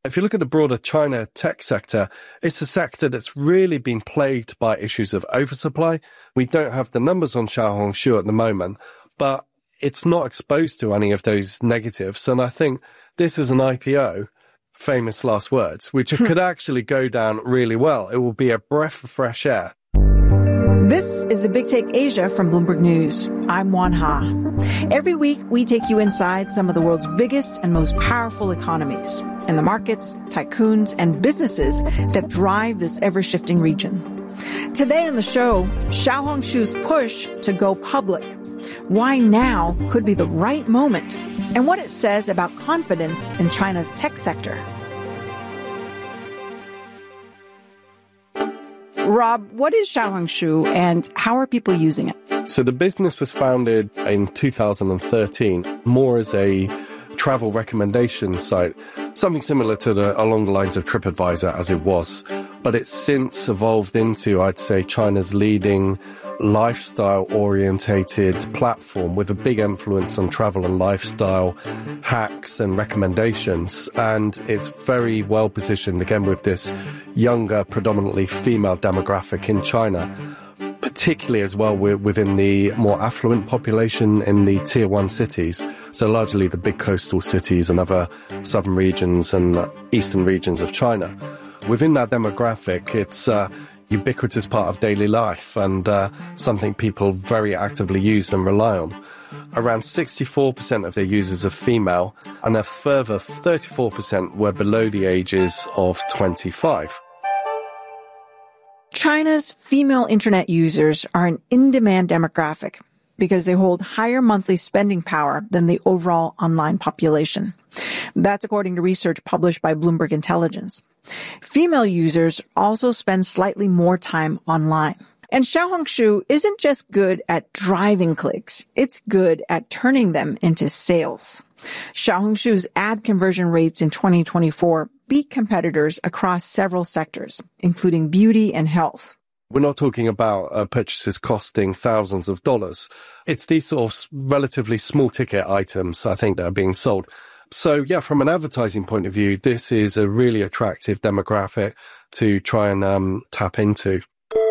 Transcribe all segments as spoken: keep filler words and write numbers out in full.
If you look at the broader China tech sector, it's a sector that's really been plagued by issues of oversupply. We don't have the numbers on Xiaohongshu at the moment, but it's not exposed to any of those negatives. And I think this is an I P O, famous last words, which could actually go down really well. It will be a breath of fresh air. This is the Big Take Asia from Bloomberg News. I'm Wan Ha. Every week, we take you inside some of the world's biggest and most powerful economies and the markets, tycoons, and businesses that drive this ever-shifting region. Today on the show, Xiaohongshu's push to go public. Why now could be the right moment, and what it says about confidence in China's tech sector. Rob, what is Xiaohongshu and how are people using it? So the business was founded in two thousand thirteen, more as a travel recommendation site, something similar to the along the lines of TripAdvisor as it was. But it's since evolved into, I'd say, China's leading lifestyle-orientated platform with a big influence on travel and lifestyle hacks and recommendations. And it's very well positioned, again, with this younger, predominantly female demographic in China, particularly as well within the more affluent population in the tier one cities. So largely the big coastal cities and other southern regions and eastern regions of China. Within that demographic, it's a ubiquitous part of daily life and uh, something people very actively use and rely on. Around sixty-four percent of their users are female, and a further thirty-four percent were below the ages of twenty-five. China's female internet users are an in-demand demographic because they hold higher monthly spending power than the overall online population. That's according to research published by Bloomberg Intelligence. Female users also spend slightly more time online. And Xiaohongshu isn't just good at driving clicks, it's good at turning them into sales. Xiaohongshu's ad conversion rates in twenty twenty-four beat competitors across several sectors, including beauty and health. We're not talking about uh, purchases costing thousands of dollars. It's these sort of relatively small ticket items, I think, that are being sold. So, yeah, from an advertising point of view, this is a really attractive demographic to try and um, tap into.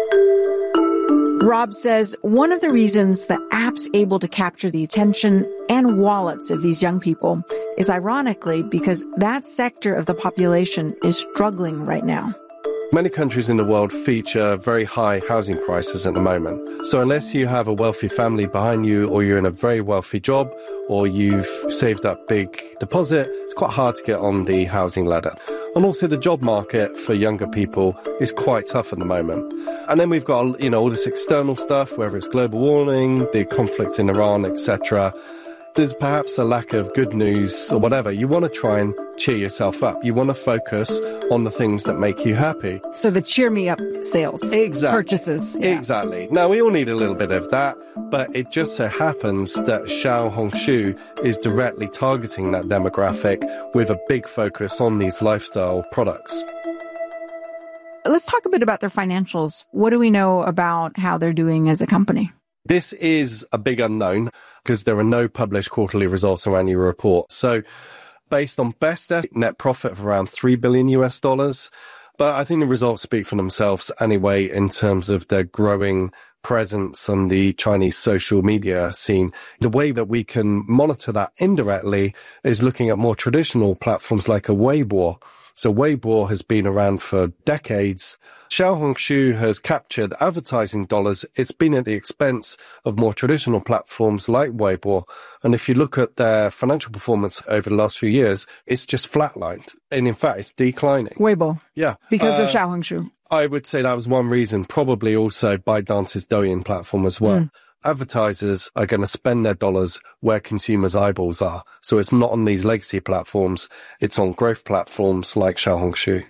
Rob says one of the reasons the app's able to capture the attention and wallets of these young people is ironically because that sector of the population is struggling right now. Many countries in the world feature very high housing prices at the moment. So unless you have a wealthy family behind you, or you're in a very wealthy job, or you've saved up big deposit, it's quite hard to get on the housing ladder. And also the job market for younger people is quite tough at the moment. And then we've got, you know, all this external stuff, whether it's global warming, the conflict in Iran, et cetera. There's perhaps a lack of good news or whatever. You want to try and cheer yourself up. You want to focus on the things that make you happy. So the cheer me up sales. Exactly. Purchases. Yeah. Exactly. Now, we all need a little bit of that, but it just so happens that Xiaohongshu is directly targeting that demographic with a big focus on these lifestyle products. Let's talk a bit about their financials. What do we know about how they're doing as a company? This is a big unknown because there are no published quarterly results or annual reports. So based on best net profit of around three billion U S dollars. But I think the results speak for themselves anyway in terms of their growing presence on the Chinese social media scene. The way that we can monitor that indirectly is looking at more traditional platforms like a Weibo. So Weibo has been around for decades. Xiaohongshu has captured advertising dollars. It's been at the expense of more traditional platforms like Weibo. And if you look at their financial performance over the last few years, it's just flatlined. And in fact, it's declining. Weibo. Yeah. Because uh, of Xiaohongshu. I would say that was one reason, probably also ByteDance's Douyin platform as well. Mm. Advertisers are going to spend their dollars where consumers' eyeballs are. So it's not on these legacy platforms. It's on growth platforms like Xiaohongshu.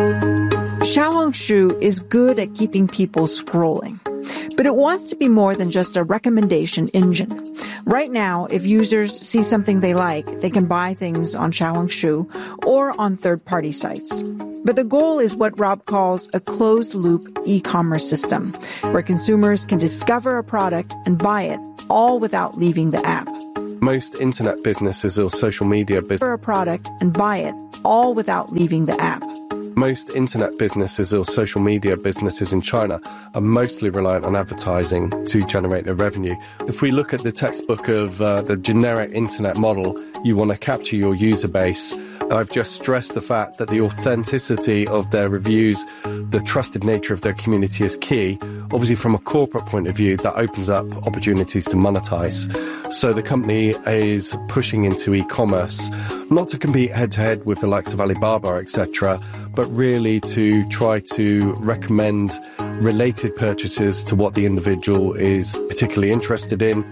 Xiaohongshu is good at keeping people scrolling, but it wants to be more than just a recommendation engine. Right now, if users see something they like, they can buy things on Xiaohongshu or on third-party sites. But the goal is what Rob calls a closed-loop e-commerce system, where consumers can discover a product and buy it, all without leaving the app. Most internet businesses or social media businesses for a product and buy it, all without leaving the app. Most internet businesses or social media businesses in China are mostly reliant on advertising to generate their revenue. If we look at the textbook of uh, the generic internet model, you want to capture your user base. I've just stressed the fact that the authenticity of their reviews, the trusted nature of their community is key. Obviously, from a corporate point of view, that opens up opportunities to monetize. So the company is pushing into e-commerce, not to compete head-to-head with the likes of Alibaba, et cetera, but really to try to recommend related purchases to what the individual is particularly interested in.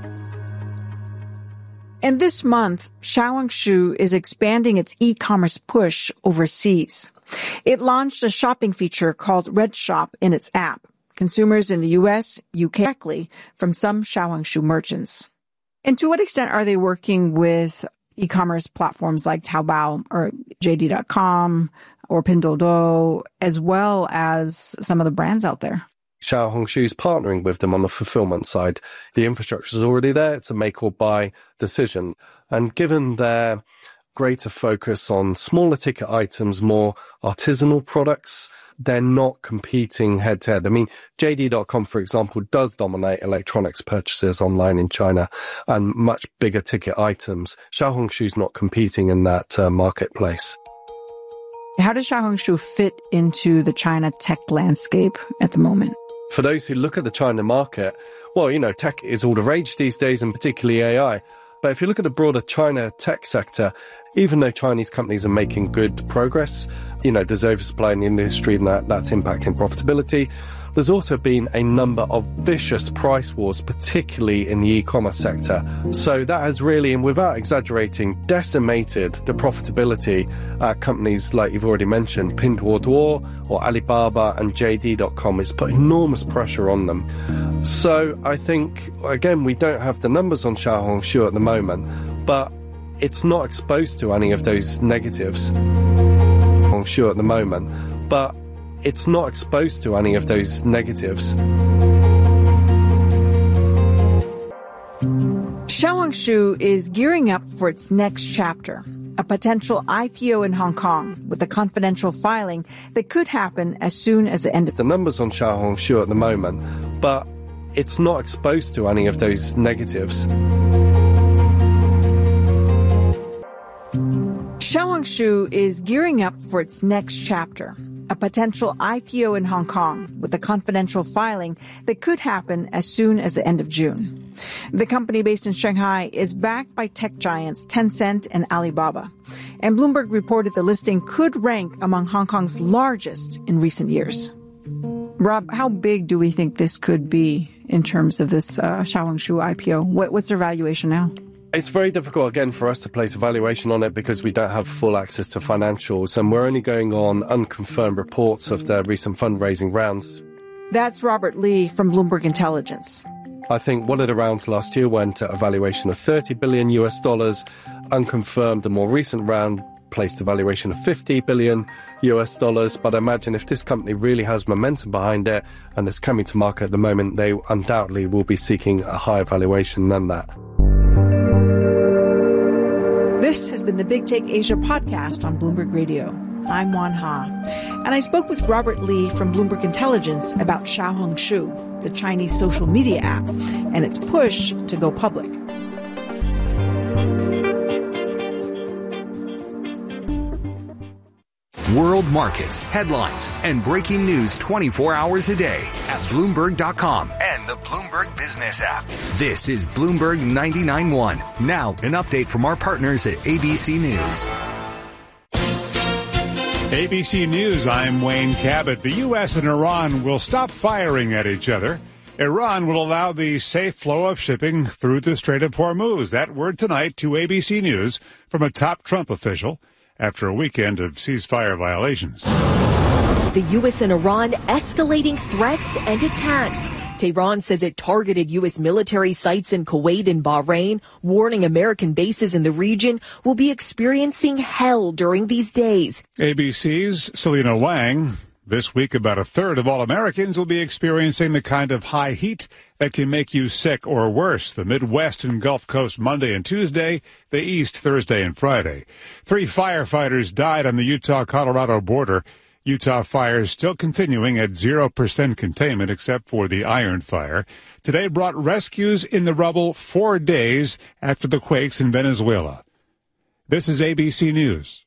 And this month, Xiaohongshu is expanding its e-commerce push overseas. It launched a shopping feature called Red Shop in its app. Consumers in the U S, U K directly from some Xiaohongshu merchants. And to what extent are they working with e-commerce platforms like Taobao or J D dot com or Pinduoduo, as well as some of the brands out there? Xiaohongshu is partnering with them on the fulfillment side. The infrastructure is already there. It's a make or buy decision. And given their greater focus on smaller ticket items, more artisanal products, they're not competing head to head. I mean, J D dot com, for example, does dominate electronics purchases online in China and much bigger ticket items. Xiaohongshu's not competing in that uh, marketplace. How does Xiaohongshu fit into the China tech landscape at the moment? For those who look at the China market, well, you know, tech is all the rage these days, and particularly A I. But if you look at the broader China tech sector, even though Chinese companies are making good progress, you know, there's oversupply in the industry and that, that's impacting profitability. There's also been a number of vicious price wars, particularly in the e-commerce sector. So that has really, and without exaggerating, decimated the profitability at companies like you've already mentioned, Pinduoduo or Alibaba and J D dot com. It's put enormous pressure on them. So I think, again, we don't have the numbers on Xiaohongshu at the moment, but it's not exposed to any of those negatives. Xiaohongshu at the moment, but it's not exposed to any of those negatives. Xiaohongshu is gearing up for its next chapter, a potential I P O in Hong Kong with a confidential filing that could happen as soon as the end of the numbers on Xiaohongshu at the moment, but it's not exposed to any of those negatives. Xiaohongshu is gearing up for its next chapter, a potential I P O in Hong Kong with a confidential filing that could happen as soon as the end of June. The company based in Shanghai is backed by tech giants Tencent and Alibaba. And Bloomberg reported the listing could rank among Hong Kong's largest in recent years. Rob, how big do we think this could be in terms of this uh, Xiaohongshu I P O? What, what's their valuation now? It's very difficult, again, for us to place a valuation on it because we don't have full access to financials, and we're only going on unconfirmed reports of their recent fundraising rounds. That's Robert Lee from Bloomberg Intelligence. I think one of the rounds last year went at a valuation of thirty billion U S dollars. Unconfirmed, the more recent round placed a valuation of fifty billion U S dollars. But I imagine if this company really has momentum behind it and is coming to market at the moment, they undoubtedly will be seeking a higher valuation than that. This has been the Big Take Asia podcast on Bloomberg Radio. I'm Wan Ha, and I spoke with Robert Lee from Bloomberg Intelligence about Xiaohongshu, the Chinese social media app, and its push to go public. World markets, headlines, and breaking news twenty-four hours a day at Bloomberg dot com and the Bloomberg Business app. This is Bloomberg ninety-nine point one. Now, an update from our partners at A B C News. A B C News, I'm Wayne Cabot. The U S and Iran will stop firing at each other. Iran will allow the safe flow of shipping through the Strait of Hormuz. That word tonight to A B C News from a top Trump official after a weekend of ceasefire violations. The U S and Iran escalating threats and attacks. Tehran says it targeted U S military sites in Kuwait and Bahrain, warning American bases in the region will be experiencing hell during these days. A B C's Selena Wang This week, about a third of all Americans will be experiencing the kind of high heat that can make you sick or worse. The Midwest and Gulf Coast Monday and Tuesday, the East Thursday and Friday. Three firefighters died on the Utah-Colorado border. Utah fires still continuing at zero percent containment except for the Iron Fire. Today brought rescues in the rubble four days after the quakes in Venezuela. This is A B C News.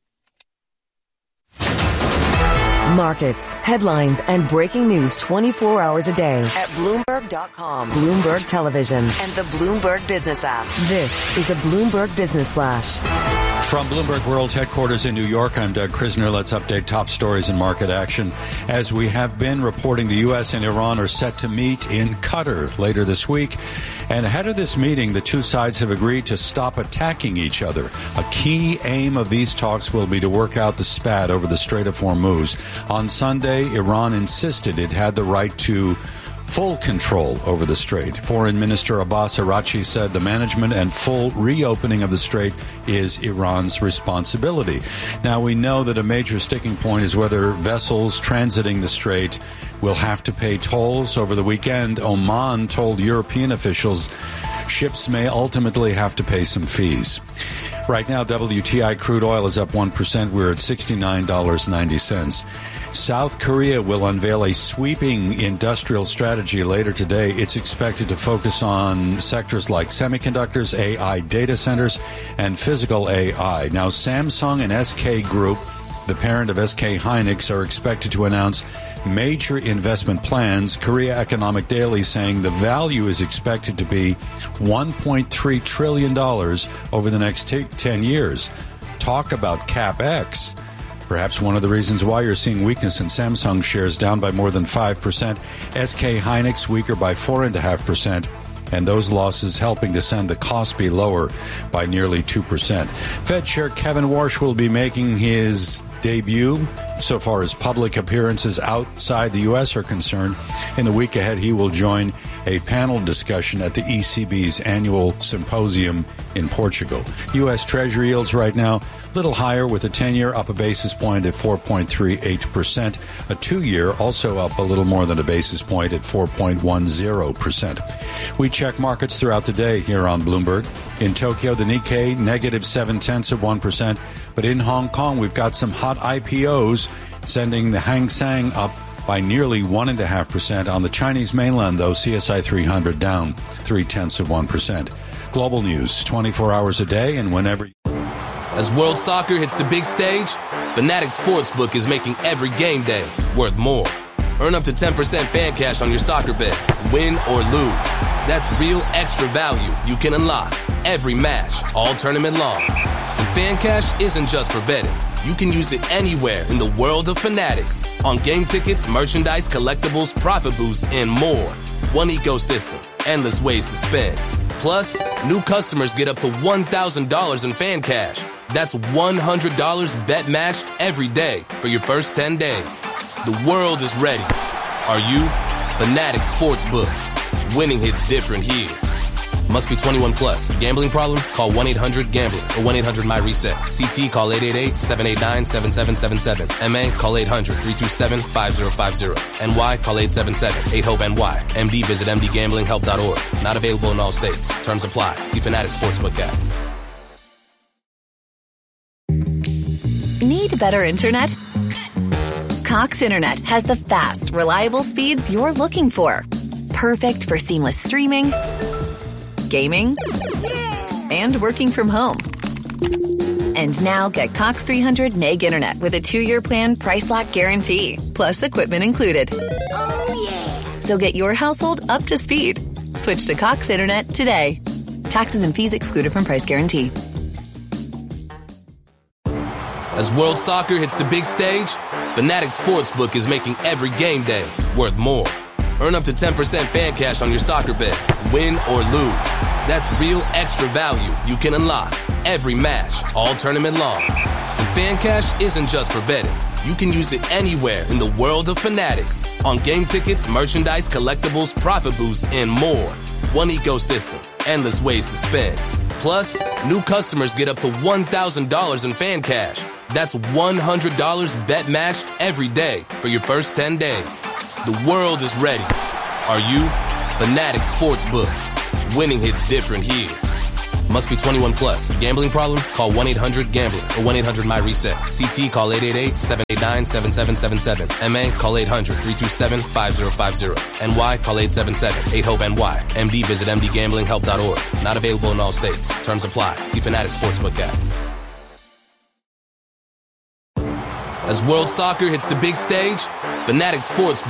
Markets, headlines, and breaking news twenty-four hours a day at Bloomberg dot com, Bloomberg Television, and the Bloomberg Business app. This is a Bloomberg Business Flash. From Bloomberg World Headquarters in New York, I'm Doug Krisner. Let's update top stories and market action. As we have been reporting, the U S and Iran are set to meet in Qatar later this week. And ahead of this meeting, the two sides have agreed to stop attacking each other. A key aim of these talks will be to work out the spat over the Strait of Hormuz. On Sunday, Iran insisted it had the right to full control over the strait. Foreign Minister Abbas Araghchi said the management and full reopening of the strait is Iran's responsibility. Now, we know that a major sticking point is whether vessels transiting the strait will have to pay tolls. Over the weekend, Oman told European officials ships may ultimately have to pay some fees. Right now, W T I crude oil is up one percent. We're at sixty-nine dollars and ninety cents. South Korea will unveil a sweeping industrial strategy later today. It's expected to focus on sectors like semiconductors, A I data centers, and physical A I. Now, Samsung and S K Group, the parent of S K Hynix, are expected to announce major investment plans. Korea Economic Daily saying the value is expected to be one point three trillion dollars over the next t- ten years. Talk about CapEx. Perhaps one of the reasons why you're seeing weakness in Samsung shares, down by more than five percent. S K Hynix weaker by four point five percent. And those losses helping to send the Kospi lower by nearly two percent. Fed Chair Kevin Warsh will be making his debut so far as public appearances outside the U S are concerned. In the week ahead, he will join a panel discussion at the E C B's annual symposium in Portugal. U S Treasury yields right now a little higher, with a ten-year up a basis point at four point three eight percent. A two-year also up a little more than a basis point at four point one zero percent. We check markets throughout the day here on Bloomberg. In Tokyo, the Nikkei negative seven-tenths of one percent. But in Hong Kong, we've got some hot I P Os sending the Hang Seng up by nearly one point five percent. On the Chinese mainland, though, C S I three hundred down three-tenths of one percent. Global news, twenty-four hours a day and whenever. As World Soccer hits the big stage, Fanatics Sportsbook is making every game day worth more. Earn up to ten percent fan cash on your soccer bets, win or lose. That's real extra value you can unlock every match, all tournament long. And fan cash isn't just for betting. You can use it anywhere in the world of Fanatics. On game tickets, merchandise, collectibles, profit boosts, and more. One ecosystem, endless ways to spend. Plus, new customers get up to one thousand dollars in fan cash. That's one hundred dollars bet matched every day for your first ten days. The world is ready. Are you? Fanatics Sportsbook. Winning hits different here. Must be twenty-one plus. Gambling problem? Call one eight hundred gambler or one eight hundred my reset. C T call eight eight eight, seven eight nine, seven seven seven seven. M A call eight hundred, three two seven, five zero five zero. N Y call eight seven seven, eight hope N Y. M D visit m d gambling help dot org. Not available in all states. Terms apply. See Fanatics Sportsbook app. Need better internet? Cox Internet has the fast, reliable speeds you're looking for. Perfect for seamless streaming, gaming, and working from home. And now get Cox three hundred meg internet with a two-year plan price lock guarantee, plus equipment included. Oh, yeah. So get your household up to speed. Switch to Cox Internet today. Taxes and fees excluded from price guarantee. As World Soccer hits the big stage, Fanatics Sportsbook is making every game day worth more. Earn up to ten percent fan cash on your soccer bets, win or lose. That's real extra value you can unlock every match, all tournament long. And fan cash isn't just for betting. You can use it anywhere in the world of Fanatics. On game tickets, merchandise, collectibles, profit boosts, and more. One ecosystem, endless ways to spend. Plus, new customers get up to one thousand dollars in fan cash. That's one hundred dollars bet matched every day for your first ten days. The world is ready. Are you? Fanatics Sportsbook. Winning hits different here. Must be twenty-one plus. Gambling problem? Call one eight hundred gambler or one eight hundred my reset. C T call eight eight eight, seven eight nine, seven seven seven seven. M A call eight hundred, three two seven, five zero five zero. N Y call eight seven seven, eight hope N Y. M D visit m d gambling help dot org. Not available in all states. Terms apply. See Fanatics Sportsbook app. As World Soccer hits the big stage, Fanatics Sportsbook